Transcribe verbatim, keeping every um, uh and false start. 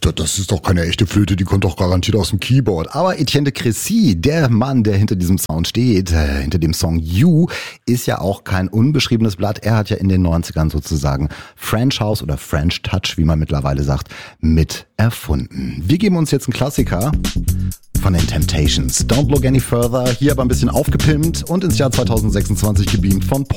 Das ist doch keine echte Flöte, die kommt doch garantiert aus dem Keyboard. Aber Etienne de Crécy, der Mann, der hinter diesem Sound steht, äh, hinter dem Song You, ist ja auch kein unbeschriebenes Blatt. Er hat ja in den neunzigern sozusagen French House oder French Touch, wie man mittlerweile sagt, mit erfunden. Wir geben uns jetzt einen Klassiker von den Temptations. Don't Look Any Further, hier aber ein bisschen aufgepimpt und ins Jahr zweitausendsechsundzwanzig gebeamt von